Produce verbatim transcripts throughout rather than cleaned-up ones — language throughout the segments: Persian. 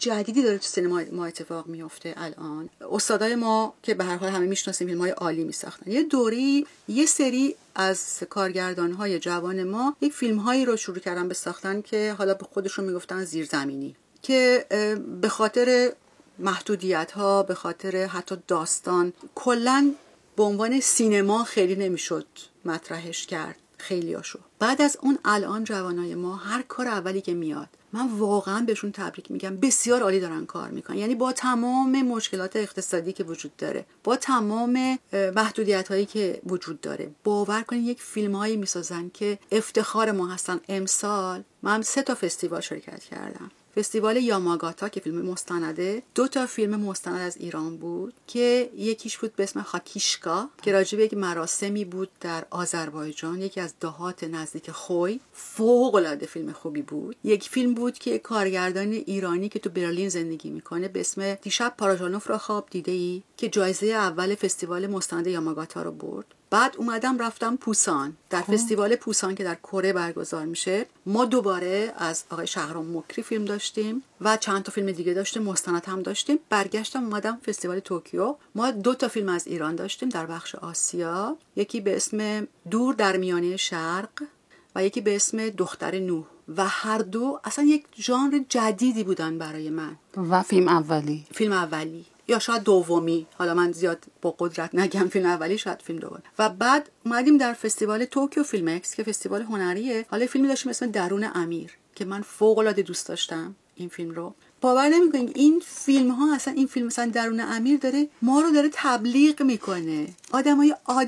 جدیدی داره تو سینما ما اتفاق میفته الان. استادای ما که به هر حال همه میشناسیم فیلم‌های عالی میساختن، یه دوری یه سری از کارگردان‌های جوان ما یک فیلم‌هایی رو شروع کردن به ساختن که حالا به خودشون میگفتن زیرزمینی، که به خاطر محدودیت‌ها، به خاطر حتی داستان، کلاً به عنوان سینما خیلی نمیشد مطرحش کرد خیلیاشو. بعد از اون الان جوانای ما هر کار اولی که میاد من واقعا بهشون تبریک میگم، بسیار عالی دارن کار میکنن. یعنی با تمام مشکلات اقتصادی که وجود داره، با تمام محدودیت‌هایی که وجود داره، باور کنین یک فیلم‌هایی میسازن که افتخار ما هستن. امسال من سه تا فستیوال شرکت کردم. فستیوال یاماگاتا که فیلم مستنده، دو تا فیلم مستند از ایران بود که یکیش بود به اسم خاکیشکا که راجع به یک مراسمی بود در آذربایجان، یکی از دهات نزدیک خوی، فوق‌العاده فیلم خوبی بود. یک فیلم بود که کارگردان ایرانی که تو برلین زندگی میکنه به اسم دیشب پاراژانوف را خواب دیده‌ای که جایزه اول فستیوال مستند یاماگاتا رو برد. بعد اومدم رفتم پوسان، در خوب. فستیوال پوسان که در کره برگزار میشه، ما دوباره از آقای شهرام مکری فیلم داشتیم و چند تا فیلم دیگه داشتیم، مستند هم داشتیم. برگشتم اومدم فستیوال توکیو، ما دو تا فیلم از ایران داشتیم در بخش آسیا، یکی به اسم دور در میانه شرق و یکی به اسم دختر نوح، و هر دو اصلا یک ژانر جدیدی بودن برای من. و فیلم اولی فیلم اولی یا شاید دومی، حالا من زیاد با قدرت نگم فیلم اولی، شاید فیلم دوم. و بعد اومدیم در فستیوال توکیو فیلم اکس که فستیوال هنریه، حالا فیلمی داشتیم اسم درون امیر که من فوق العاده دوست داشتم این فیلم رو. باور نمیکنید این فیلم ها اصلا، این فیلم مثلا درون امیر داره ما رو داره تبلیغ میکنه. آدمای عادی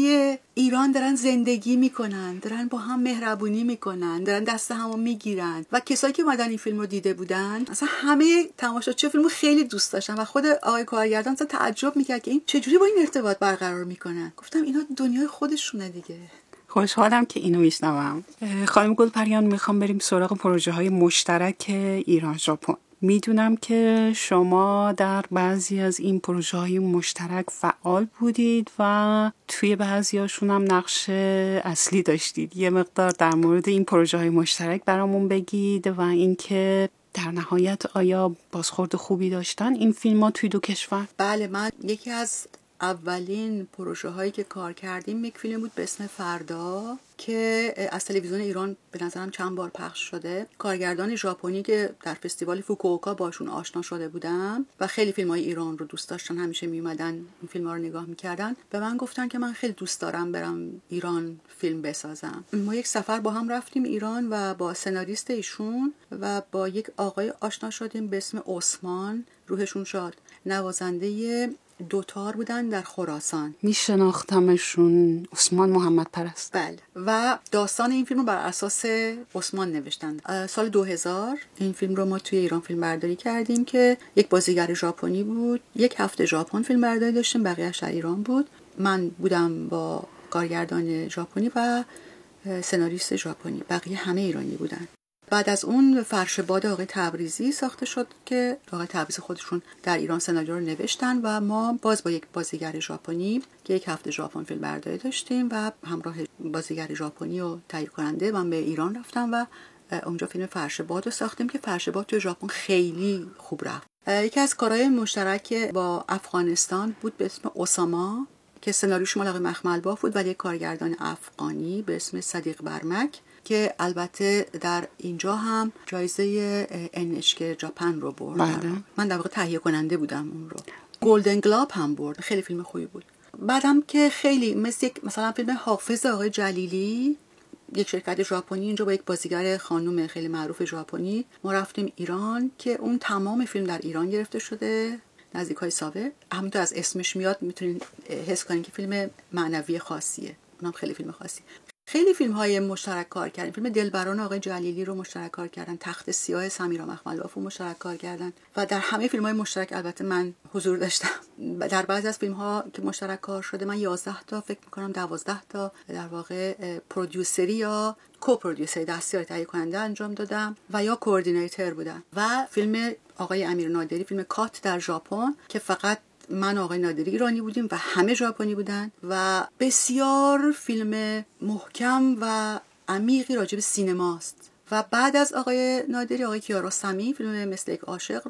ایران دارن زندگی میکنن، دارن با هم مهربونی میکنن، دارن دست همو میگیرن، و کسایی که اومدن این فیلم رو دیده بودن اصلا همه تماشاچی فیلمو خیلی دوست داشتن و خود آقای کارگردان اصلا تعجب میکرد که این چجوری با این ارتباط برقرار میکنن. گفتم اینا دنیای خودشونه دیگه. خوشحالم که اینو میشنوم. خانم گلپریان، میخوام بریم سراغ پروژه های مشترک ایران ژاپن. میدونم که شما در بعضی از این پروژه های مشترک فعال بودید و توی بعضی هاشون هم نقش اصلی داشتید. یه مقدار در مورد این پروژه های مشترک برامون بگید و اینکه در نهایت آیا بازخورد خوبی داشتن این فیلم ها توی دو کشور؟ بله، من یکی از اولین پروژه هایی که کار کردیم یک فیلم بود به اسم فردا که از تلویزیون ایران به نظرم چند بار پخش شده. کارگردان ژاپنی که در فستیوال فوکووکا باشون آشنا شده بودم و خیلی فیلم های ایران رو دوست داشتن، همیشه می اومدن این فیلم ها رو نگاه میکردن، به من گفتن که من خیلی دوست دارم برم ایران فیلم بسازم. ما یک سفر با هم رفتیم ایران و با سناریست ایشون و با یک آقای آشنا شدیم به اسم عثمان، روحشون شاد، نوازنده دوتار بودن در خراسان. میشناختمشون، عثمان محمد پرست. بله، و داستان این فیلم رو بر اساس عثمان نوشتند. سال دو هزار این فیلم رو ما توی ایران فیلم برداری کردیم که یک بازیگر ژاپنی بود. یک هفته ژاپن فیلم برداری داشتیم، بقیه‌اش در ایران بود. من بودم با کارگردان ژاپنی و سناریست ژاپنی، بقیه همه ایرانی بودن. بعد از اون فرش باد آقای تبریزی ساخته شد که آقای تبریزی خودشون در ایران سناریو رو نوشتن و ما باز با یک بازیگر ژاپنی که یک هفته ژاپن فیلم برداری داشتیم و همراه بازیگر ژاپنی و تهیه کننده من به ایران رفتم و اونجا فیلم فرش باد رو ساختیم که فرش باد توی ژاپن خیلی خوب رفت. یکی از کارهای مشترک با افغانستان بود به اسم اساما که سناریوش مال آقای مخملباف بود ولی یک کارگردان افغانی به اسم صدیق برمک که البته در اینجا هم جایزه ان اچ کی ژاپن رو برد. بله. من در واقع تهیه کننده بودم اون رو. گلدن گلاب هم برد. خیلی فیلم خوبی بود. بعدم که خیلی مثل یک مثلا فیلم حافظ آقای جلیلی، یک شرکت ژاپنی اینجا با یک بازیگر خانم خیلی معروف ژاپنی ما رفتیم ایران که اون تمام فیلم در ایران گرفته شده، نزدیکای ساوه. همونطور از اسمش میاد میتونین حس کنین که فیلم معنوی خاصیه. اونم خیلی فیلم خاصی. خیلی فیلم های مشترک کار کردن. فیلم دلبران آقای جلیلی رو مشترک کار کردن، تخت سیاه سمیرا مخملباف رو مشترک کار کردن و در همه فیلم های مشترک البته من حضور داشتم. در بعضی از فیلم ها که مشترک کار شده من یازده تا فکر میکنم دوازده تا در واقع پرودیوسری یا کوپرودیوسری، دستیار تهیه کننده انجام دادم و یا کوردینیتور بودم. و فیلم آقای امیر نادری، فیلم کات در ژاپن که فقط من آقای نادری ایرانی بودیم و همه ژاپنی بودن و بسیار فیلم محکم و عمیقی راجع به سینماست. و بعد از آقای نادری آقای کیارستمی فیلم مثل یک عاشق